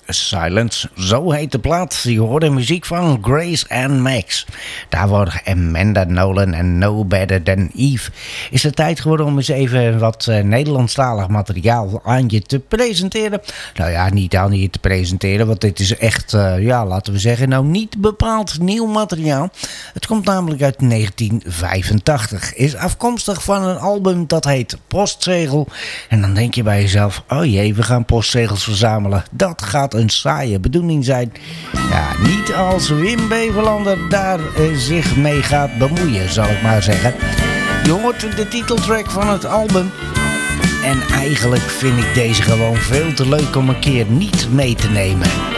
Silence. Zo heet de plaat. Je hoort de muziek van Grace and Max. Daarvoor Amanda Nolan en No Better Than Eve. Is het tijd geworden om eens even wat Nederlandstalig materiaal aan je te presenteren. Nou ja, niet aan je te presenteren, want dit is echt, laten we zeggen, nou niet bepaald nieuw materiaal. Het komt namelijk uit 1985. Is afkomstig van een album dat heet Postzegel. En dan denk je bij jezelf, oh jee, we gaan postzegels verzamelen. Dat gaat een saaie bedoeling zijn. Ja, niet als Wim Beverlander daar zich mee gaat bemoeien, zal ik maar zeggen. Je hoort de titeltrack van het album. En eigenlijk vind ik deze gewoon veel te leuk om een keer niet mee te nemen.